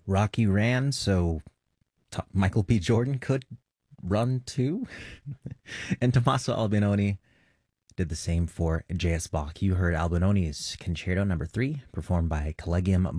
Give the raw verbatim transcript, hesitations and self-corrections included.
Rocky ran, so T- Michael B. Jordan could run too. And Tommaso Albinoni did the same for J S. Bach. You heard Albinoni's Concerto Number Three, performed by Collegium